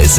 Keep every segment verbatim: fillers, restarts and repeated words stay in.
Zeitreise.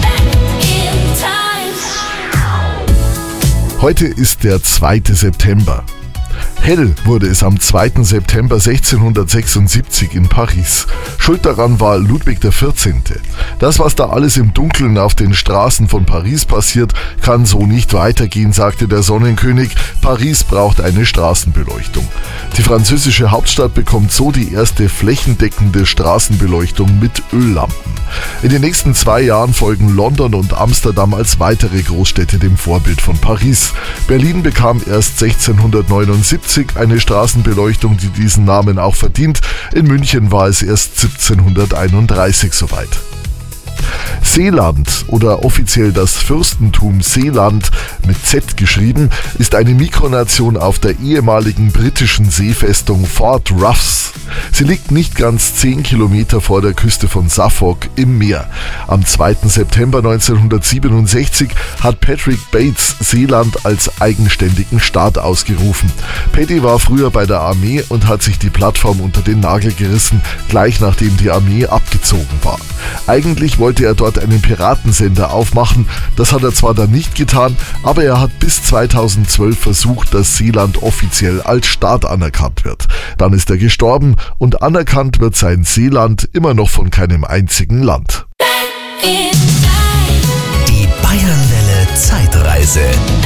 Heute ist der zweite September. Hell wurde es am zweiten September sechzehnhundertsechsundsiebzig in Paris. Schuld daran war Ludwig der vierzehnte. Das, was da alles im Dunkeln auf den Straßen von Paris passiert, kann so nicht weitergehen, sagte der Sonnenkönig. Paris braucht eine Straßenbeleuchtung. Die französische Hauptstadt bekommt so die erste flächendeckende Straßenbeleuchtung mit Öllampen. In den nächsten zwei Jahren folgen London und Amsterdam als weitere Großstädte dem Vorbild von Paris. Berlin bekam erst sechzehnhundertneunundsiebzig eine Straßenbeleuchtung, die diesen Namen auch verdient. In München war es erst siebzehnhunderteinunddreißig soweit. Seeland oder offiziell das Fürstentum Seeland mit Z geschrieben, ist eine Mikronation auf der ehemaligen britischen Seefestung Fort Ross. Sie liegt nicht ganz zehn Kilometer vor der Küste von Suffolk im Meer. Am zweiten September neunzehnhundertsiebenundsechzig hat Patrick Bates Seeland als eigenständigen Staat ausgerufen. Paddy war früher bei der Armee und hat sich die Plattform unter den Nagel gerissen, gleich nachdem die Armee abgezogen war. Eigentlich wollte er dort einen Piratensender aufmachen, das hat er zwar dann nicht getan, aber er hat bis zweitausendzwölf versucht, dass Seeland offiziell als Staat anerkannt wird. Dann ist er gestorben und anerkannt wird sein Seeland immer noch von keinem einzigen Land. Die Bayernwelle Zeitreise.